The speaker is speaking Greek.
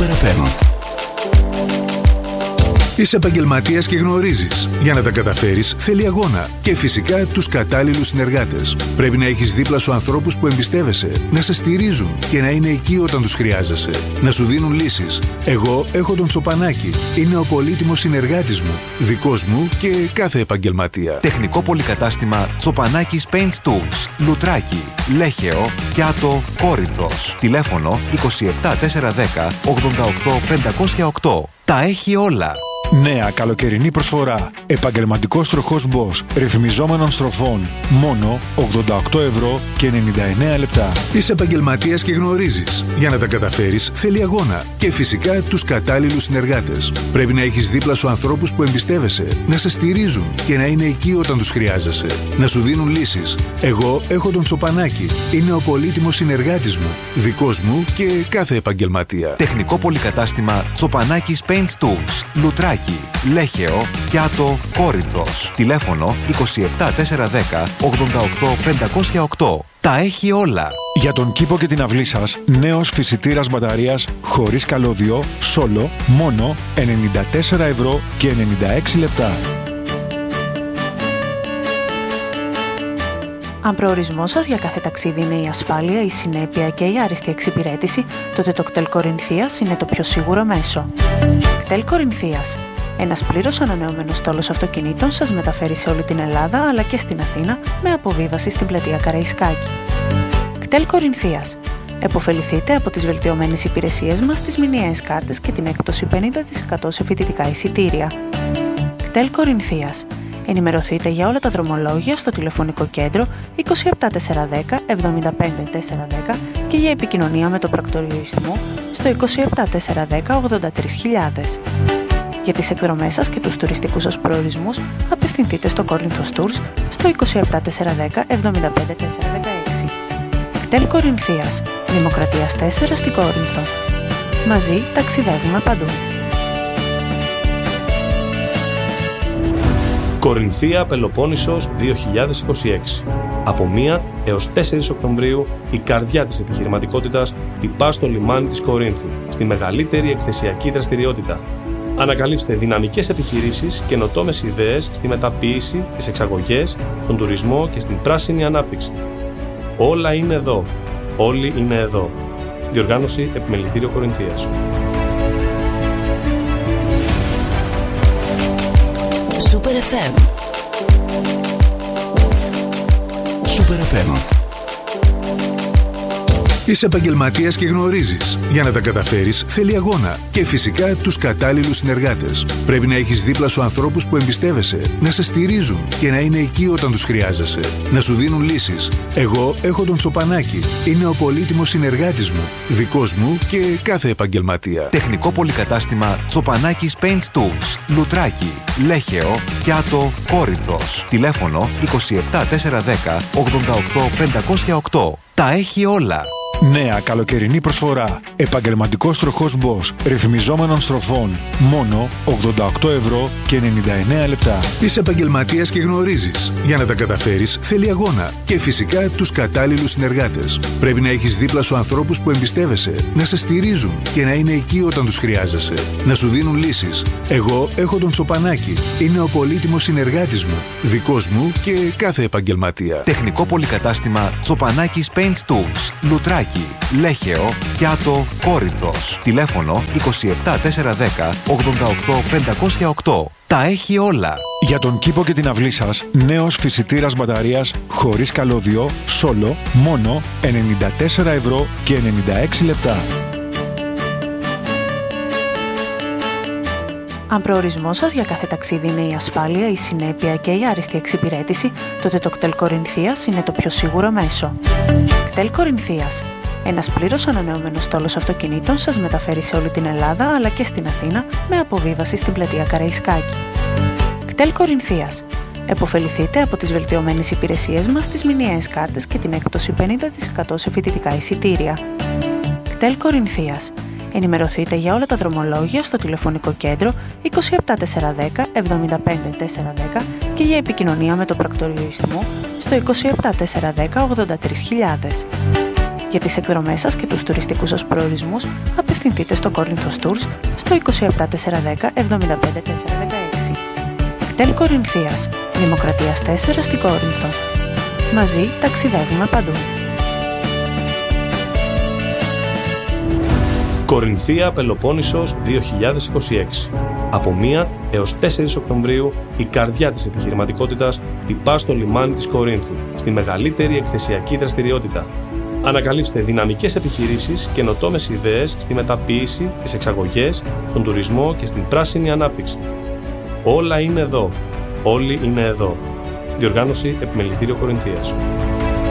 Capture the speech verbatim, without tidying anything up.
Super εφ εμ. Είσαι επαγγελματίας και γνωρίζεις. Για να τα καταφέρεις θέλει αγώνα και φυσικά τους κατάλληλους συνεργάτες. Πρέπει να έχεις δίπλα σου ανθρώπους που εμπιστεύεσαι, να σε στηρίζουν και να είναι εκεί όταν τους χρειάζεσαι. Να σου δίνουν λύσεις. Εγώ έχω τον Τσοπανάκη. Είναι ο πολύτιμος συνεργάτης μου, δικός μου και κάθε επαγγελματία. Τεχνικό πολυκατάστημα Τσοπανάκης Paints Tools, Λουτράκι, Λέχεο, Κιάτο, Κόρινθος. Τηλέφωνο είκοσι επτά τετρακόσια δέκα ογδόντα οκτώ πεντακόσια οκτώ. Τα έχει όλα. Νέα καλοκαιρινή προσφορά. Επαγγελματικός τροχός Bosch ρυθμιζόμενων στροφών. Μόνο ογδόντα οκτώ ευρώ και ενενήντα εννέα λεπτά. Είσαι επαγγελματίας και γνωρίζεις. Για να τα καταφέρεις θέλει αγώνα και φυσικά τους κατάλληλους συνεργάτες. Πρέπει να έχεις δίπλα σου ανθρώπους που εμπιστεύεσαι, να σε στηρίζουν και να είναι εκεί όταν τους χρειάζεσαι. Να σου δίνουν λύσεις. Εγώ έχω τον Τσοπανάκη. Είναι ο πολύτιμος συνεργάτης μου, δικός μου και κάθε επαγγελματία. Τεχνικό πολυκατάστημα Τσοπανάκης Paints Tools, Λουτράκι, Λέχεο, Κιάτο, Κόρινθος. Τηλέφωνο είκοσι επτά τετρακόσια δέκα ογδόντα οκτώ πεντακόσια οκτώ. Τα έχει όλα. Για τον κήπο και την αυλή σας, νέος φυσιτήρας μπαταρίας χωρίς καλώδιο, Solo, μόνο ενενήντα τέσσερα ευρώ και ενενήντα έξι λεπτά. Αν προορισμός σας για κάθε ταξίδι είναι η ασφάλεια, η συνέπεια και η άριστη εξυπηρέτηση, τότε το κτέλ Κορινθίας είναι το πιο σίγουρο μέσο. κτέλ Κορινθίας. Ένας πλήρως ανανεωμένος στόλος αυτοκινήτων σας μεταφέρει σε όλη την Ελλάδα αλλά και στην Αθήνα με αποβίβαση στην πλατεία Καραϊσκάκη. κτέλ Κορινθίας. Εποφεληθείτε από τις βελτιωμένες υπηρεσίες μας, τις μηνιαίες κάρτες και την έκπτωση πενήντα τοις εκατό σε φοιτητικά εισιτήρια. κτέλ Κορινθίας. Ενημερωθείτε για όλα τα δρομολόγια στο τηλεφωνικό κέντρο είκοσι επτά τετρακόσια δέκα εβδομήντα πέντε τετρακόσια δέκα και για επικοινωνία με το πρακτορείο Ιστμού στο είκοσι επτά τετρακόσια δέκα ογδόντα τρεις χιλιάδες. Για τις εκδρομές σας και τους τουριστικούς σας προορισμούς απευθυνθείτε στο Κόρινθος Tours στο είκοσι επτά τετρακόσια δέκα εβδομήντα πέντε τετρακόσια δεκαέξι. κτέλ Κορινθίας, Δημοκρατίας τέσσερα στην Κόρινθο. Μαζί ταξιδεύουμε παντού. Κορινθία Πελοπόννησος δύο χιλιάδες είκοσι έξι. Από μία έως τέσσερις Οκτωβρίου η καρδιά της επιχειρηματικότητας χτυπά στο λιμάνι της Κορίνθου, στη μεγαλύτερη εκθεσιακή δραστηριότητα. Ανακαλύψτε δυναμικές επιχειρήσεις, καινοτόμες ιδέες στη μεταποίηση, τις εξαγωγές, στον τουρισμό και στην πράσινη ανάπτυξη. Όλα είναι εδώ. Όλοι είναι εδώ. Διοργάνωση Επιμελητήριο Κορινθίας. Super εφ εμ. Super εφ εμ. Είσαι επαγγελματίας και γνωρίζεις. Για να τα καταφέρεις θέλει αγώνα και φυσικά τους κατάλληλους συνεργάτες. Πρέπει να έχεις δίπλα σου ανθρώπους που εμπιστεύεσαι, να σε στηρίζουν και να είναι εκεί όταν τους χρειάζεσαι. Να σου δίνουν λύσεις. Εγώ έχω τον Τσοπανάκη. Είναι ο πολύτιμος συνεργάτης μου, δικός μου και κάθε επαγγελματία. Τεχνικό πολυκατάστημα Τσοπανάκης Paints Tools, Λουτράκι, Λέχεο, Κιάτο, Κόρινθος. Τηλέφωνο είκοσι επτά τετρακόσια δέκα ογδόντα οκτώ πεντακόσια οκτώ. Τα έχει όλα. Νέα καλοκαιρινή προσφορά. Επαγγελματικός τροχός Bosch ρυθμιζόμενων στροφών. Μόνο ογδόντα οκτώ ευρώ και ενενήντα εννέα λεπτά. Είσαι επαγγελματίας και γνωρίζεις. Για να τα καταφέρεις θέλει αγώνα και φυσικά τους κατάλληλους συνεργάτες. Πρέπει να έχεις δίπλα σου ανθρώπους που εμπιστεύεσαι, να σε στηρίζουν και να είναι εκεί όταν τους χρειάζεσαι. Να σου δίνουν λύσεις. Εγώ έχω τον Τσοπανάκη. Είναι ο πολύτιμος συνεργάτης μου, δικός μου και κάθε επαγγελματία. Τεχνικό πολυκατάστημα Τσοπανάκης Paints Tools, Λουτράκι, Λέχεο, Κιάτο, Κόρινθος. Τηλέφωνο είκοσι επτά τετρακόσια δέκα ογδόντα οκτώ πεντακόσια οκτώ. Τα έχει όλα. Για τον κήπο και την αυλή σας, νέος φυσιτήρας μπαταρίας χωρίς καλώδιο, Solo, μόνο ενενήντα τέσσερα ευρώ και ενενήντα έξι λεπτά. Αν προορισμός σας για κάθε ταξίδι είναι η ασφάλεια, η συνέπεια και η άριστη εξυπηρέτηση, τότε το κτέλ Κορινθίας είναι το πιο σίγουρο μέσο. κτέλ Κορινθίας. Ένας πλήρως ανανεωμένος στόλος αυτοκινήτων σας μεταφέρει σε όλη την Ελλάδα αλλά και στην Αθήνα με αποβίβαση στην πλατεία Καραϊσκάκη. κτέλ Κορινθίας. Εποφεληθείτε από τις βελτιωμένες υπηρεσίες μας, τις μηνιαίες κάρτες και την έκπτωση πενήντα τοις εκατό σε φοιτητικά εισιτήρια. κτέλ Κορινθίας. Ενημερωθείτε για όλα τα δρομολόγια στο τηλεφωνικό κέντρο είκοσι επτά τετρακόσια δέκα εβδομήντα πέντε τετρακόσια δέκα και για επικοινωνία με το πρακτορείο Ιστμού στο είκοσι επτά τετρακόσια δέκα ογδόντα τρεις χιλιάδες. Για τις εκδρομές σας και τους τουριστικούς σας προορισμούς, απευθυνθείτε στο Corinthos Tours στο είκοσι επτά τετρακόσια δέκα εβδομήντα πέντε τετρακόσια δεκαέξι. Κτέλ Κορινθίας, Δημοκρατίας τέσσερα στην Κόρινθο. Μαζί ταξιδεύουμε παντού. Κορινθία Πελοπόννησος δύο χιλιάδες είκοσι έξι. Από μία έως τέσσερις Οκτωβρίου η καρδιά της επιχειρηματικότητας χτυπά στο λιμάνι της Κορίνθου, στη μεγαλύτερη εκθεσιακή δραστηριότητα. Ανακαλύψτε δυναμικές επιχειρήσεις, καινοτόμες ιδέες στη μεταποίηση, τις εξαγωγές, στον τουρισμό και στην πράσινη ανάπτυξη. Όλα είναι εδώ. Όλοι είναι εδώ. Διοργάνωση Επιμελητήριο Κορινθίας.